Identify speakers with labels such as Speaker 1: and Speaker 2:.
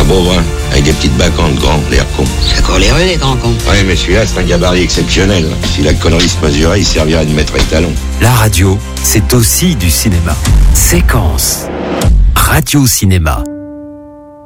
Speaker 1: beau brun, avec des petites bacantes grands, l'air con.
Speaker 2: C'est coléreux, les grands cons.
Speaker 1: Ouais, mais celui-là, c'est un gabarit exceptionnel. Si la connerie se mesurait, il servirait de maître étalon.
Speaker 3: La radio, c'est aussi du cinéma. Séquence. Radio Cinéma.